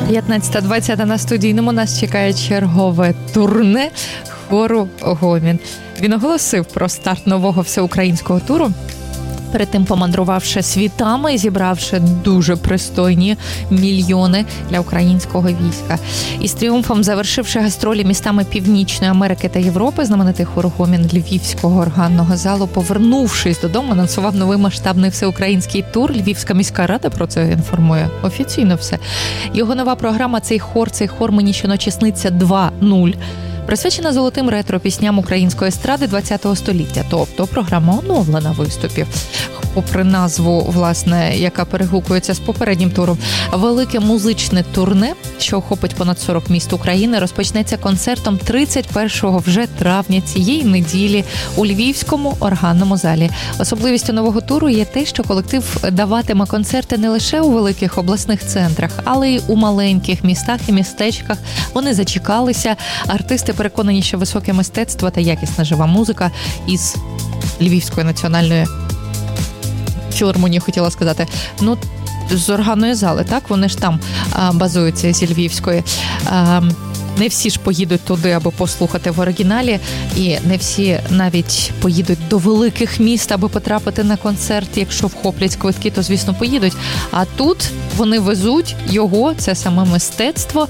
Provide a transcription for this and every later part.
15:20 на студійному нас чекає чергове турне хору «Гомін». Він оголосив про старт нового всеукраїнського туру, перед тим помандрувавши світами і зібравши дуже пристойні мільйони для українського війська. І з тріумфом завершивши гастролі містами Північної Америки та Європи, знаменитий хор «Гомін» Львівського органного залу, повернувшись додому, анонсував новий масштабний всеукраїнський тур. Львівська міська рада про це інформує офіційно все. Його нова програма «Цей хор мені щоночі сниться 2.0», присвячена золотим ретро-пісням української естради ХХ століття. Тобто програма оновлена виступів. Попри назву, власне, яка перегукується з попереднім туром, велике музичне турне, що охопить понад 40 міст України, розпочнеться концертом 31 вже травня цієї неділі у Львівському органному залі. Особливістю нового туру є те, що колектив даватиме концерти не лише у великих обласних центрах, але й у маленьких містах і містечках. Вони зачекалися. Артисти переконані, що високе мистецтво та якісна жива музика із Львівської національної філармонії, хотіла сказати, з органної зали, так? Вони ж там базуються зі Львівської. Не всі ж поїдуть туди, аби послухати в оригіналі, і не всі навіть поїдуть до великих міст, аби потрапити на концерт. Якщо вхоплять квитки, то, звісно, поїдуть. А тут вони везуть його, це саме мистецтво,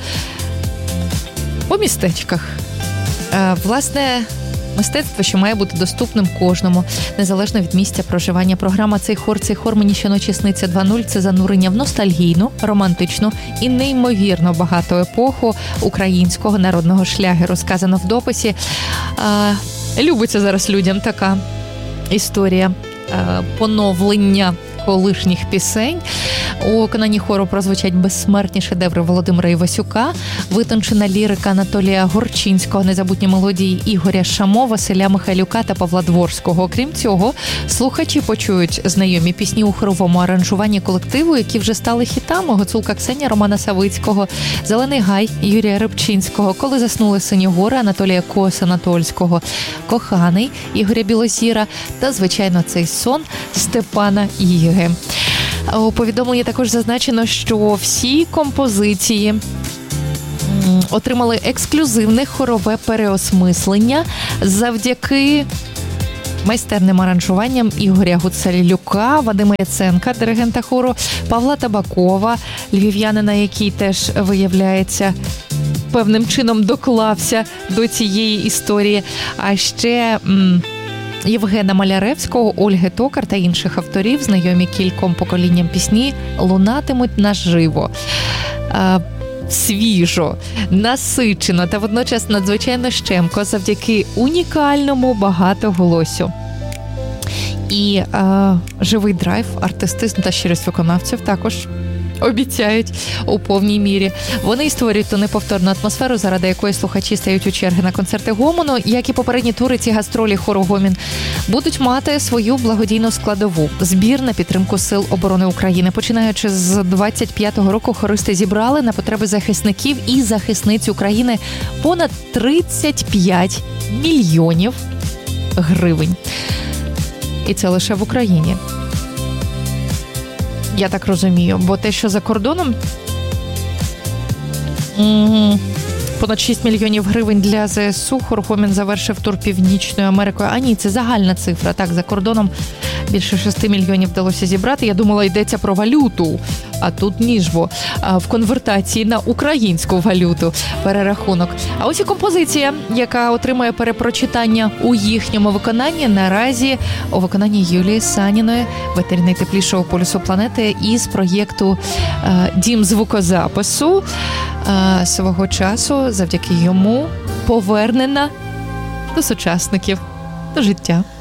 по містечках. Власне, мистецтво, що має бути доступним кожному, незалежно від місця проживання. Програма «Цей хор мені щоночі сниться 2.0» – це занурення в ностальгійну, романтичну і неймовірно багату епоху українського народного шлягеру. Сказано в дописі. Любиться зараз людям така історія поновлення колишніх пісень. У виконанні хору прозвучать безсмертні шедеври Володимира Івасюка, витончена лірика Анатолія Горчинського, незабутні мелодії Ігоря Шамо, Василя Михайлюка та Павла Дворського. Окрім цього, слухачі почують знайомі пісні у хоровому аранжуванні колективу, які вже стали хітами: «Гуцулка Ксенія» Романа Савицького, «Зелений гай» Юрія Рибчинського, «Коли заснули сині гори» Анатолія Коса-Натольського, «Коханий» Ігоря Білозіра та, звичайно, «Цей сон» Степана Їги. У повідомленні також зазначено, що всі композиції отримали ексклюзивне хорове переосмислення завдяки майстерним аранжуванням Ігоря Гуцалюка, Вадима Яценка, диригента хору, Павла Табакова, львів'янина, який теж, виявляється, певним чином доклався до цієї історії. А ще Євгена Маляревського, Ольги Токар та інших авторів, знайомі кільком поколінням пісні, лунатимуть наживо. Свіжо, насичено та водночас надзвичайно щемко завдяки унікальному багатоголосю. І живий драйв, артистизм та щирість виконавців також обіцяють у повній мірі. Вони створюють ту неповторну атмосферу, заради якої слухачі стають у черги на концерти Гомону. Як і попередні тури, ці гастролі хору «Гомін» будуть мати свою благодійну складову – збір на підтримку Сил оборони України. Починаючи з 25-го року, хористи зібрали на потреби захисників і захисниць України понад 35 мільйонів гривень. І це лише в Україні. Я так розумію, бо те, що за кордоном, понад 6 мільйонів гривень для ЗСУ, хор «Гомін» завершив тур Північною Америкою. А ні, це загальна цифра. Так, за кордоном більше 6 мільйонів вдалося зібрати. Я думала, йдеться про валюту, а тут ніжбо. В конвертації на українську валюту перерахунок. А ось і композиція, яка отримує перепрочитання у їхньому виконанні, наразі у виконанні Юлії Саніної, ветері найтеплішого полюсу планети, із проєкту «Дім звукозапису». Свого часу завдяки йому повернена до сучасників, до життя.